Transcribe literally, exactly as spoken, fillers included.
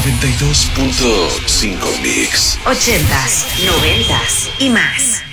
noventa y dos punto cinco Mix. Ochentas, noventas y más.